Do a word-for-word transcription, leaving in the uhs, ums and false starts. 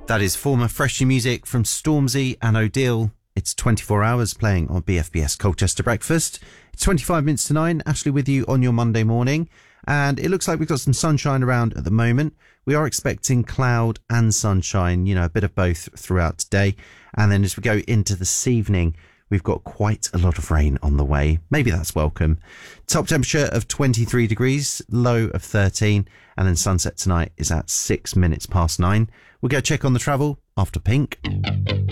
That is former Freshie music from Stormzy and Odile. It's twenty-four hours playing on B F B S Colchester Breakfast. It's twenty-five minutes to nine. Ashley with you on your Monday morning. And it looks like we've got some sunshine around at the moment. We are expecting cloud and sunshine, you know, a bit of both throughout today. And then as we go into this evening, we've got quite a lot of rain on the way. Maybe that's welcome. Top temperature of twenty-three degrees, low of thirteen. And then sunset tonight is at six minutes past nine. We'll go check on the travel after Pink.